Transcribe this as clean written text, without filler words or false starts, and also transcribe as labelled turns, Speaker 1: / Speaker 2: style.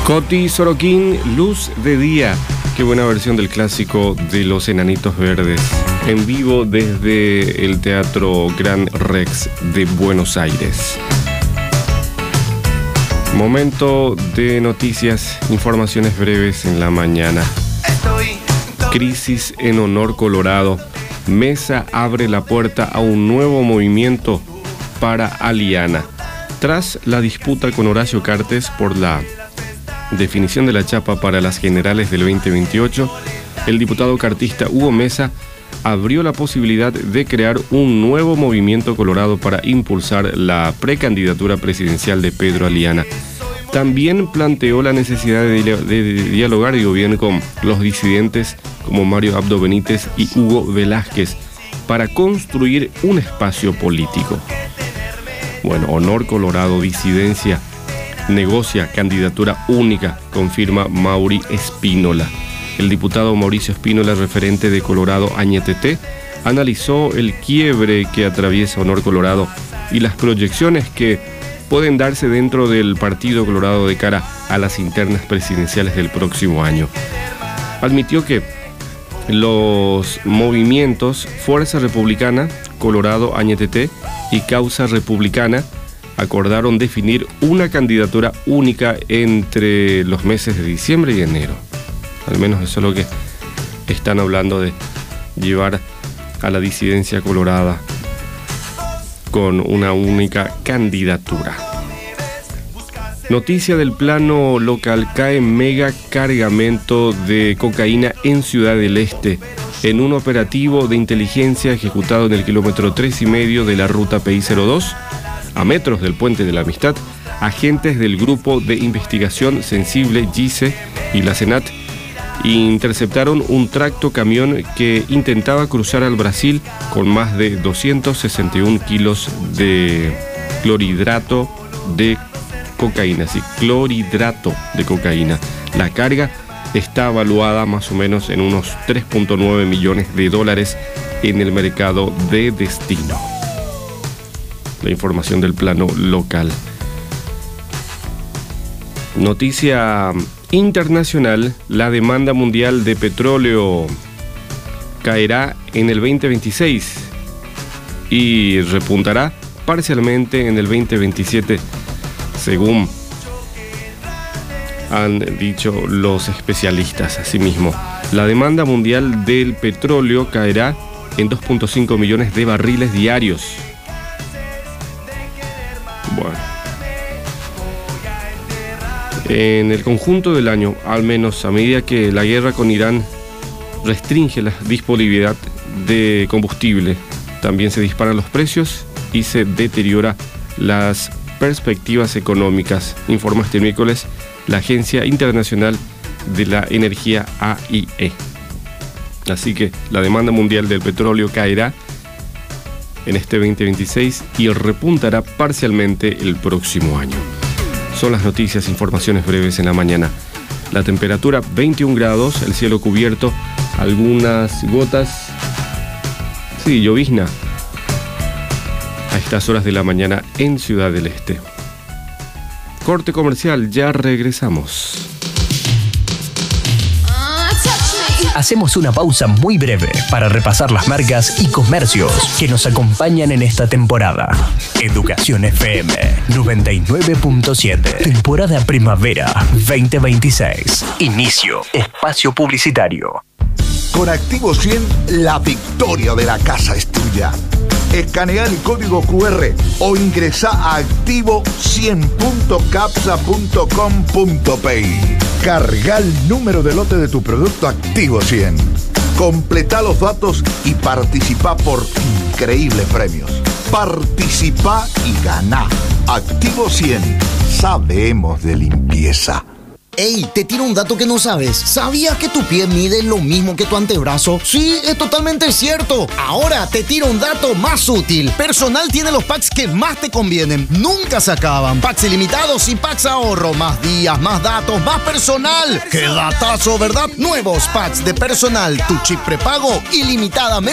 Speaker 1: Coti Sorokin, Luz de Día. Qué buena versión del clásico de Los Enanitos Verdes. En vivo desde el Teatro Gran Rex de Buenos Aires. Momento de noticias, informaciones breves en la mañana. Crisis en Honor Colorado. Mesa abre la puerta a un nuevo movimiento para Aliana. Tras la disputa con Horacio Cartes por la definición de la chapa para las generales del 2028, el diputado cartista Hugo Mesa abrió la posibilidad de crear un nuevo movimiento colorado para impulsar la precandidatura presidencial de Pedro Aliana. También planteó la necesidad de dialogar, digo bien, con los disidentes como Mario Abdo Benítez y Hugo Velázquez para construir un espacio político. Bueno, Honor Colorado, disidencia, negocia candidatura única, confirma Mauri Espínola. El diputado Mauricio Espínola, referente de Colorado Añetete, analizó el quiebre que atraviesa Honor Colorado y las proyecciones que pueden darse dentro del Partido Colorado de cara a las internas presidenciales del próximo año. Admitió que los movimientos Fuerza Republicana, Colorado Añetete y Causa Republicana acordaron definir una candidatura única entre los meses de diciembre y enero. Al menos eso es lo que están hablando, de llevar a la disidencia colorada con una única candidatura. Noticia del plano local: cae mega cargamento de cocaína en Ciudad del Este en un operativo de inteligencia ejecutado en el kilómetro 3,5 de la ruta PI-02, a metros del Puente de la Amistad. Agentes del Grupo de Investigación Sensible GISE y la Senat interceptaron un tractocamión que intentaba cruzar al Brasil con más de 261 kilos de clorhidrato de cocaína. Sí, clorhidrato de cocaína. La carga está evaluada más o menos en unos 3.9 millones de dólares en el mercado de destino. La información del plano local. Noticia internacional: la demanda mundial de petróleo caerá en el 2026 y repuntará parcialmente en el 2027, según han dicho los especialistas. Asimismo, la demanda mundial del petróleo caerá en 2.5 millones de barriles diarios. Bueno, en el conjunto del año, al menos a medida que la guerra con Irán restringe la disponibilidad de combustible, también se disparan los precios y se deteriora las perspectivas económicas, informa este miércoles la Agencia Internacional de la Energía, AIE. Así que la demanda mundial del petróleo caerá en este 2026 y repuntará parcialmente el próximo año. Son las noticias, informaciones breves en la mañana. La temperatura 21 grados, el cielo cubierto, algunas gotas, sí, llovizna a estas horas de la mañana en Ciudad del Este. Corte comercial, ya regresamos.
Speaker 2: Hacemos una pausa muy breve para repasar las marcas y comercios que nos acompañan en esta temporada. Educación FM 99.7. Temporada Primavera 2026. Inicio. Espacio publicitario.
Speaker 3: Con Activo 100, la victoria de la casa es tuya. Escanea el código QR o ingresa a activo100.capsa.com.pi. Carga el número de lote de tu producto Activo 100. Completa los datos y participa por increíbles premios. Participa y gana. Activo 100. Sabemos de limpieza.
Speaker 4: Ey, te tiro un dato que no sabes. ¿Sabías que tu pie mide lo mismo que tu antebrazo? Sí, es totalmente cierto. Ahora te tiro un dato más útil. Personal tiene los packs que más te convienen. Nunca se acaban. Packs ilimitados y packs ahorro. Más días, más datos, más personal. ¡Qué datazo!, ¿verdad? Nuevos packs de Personal. Tu chip prepago ilimitadamente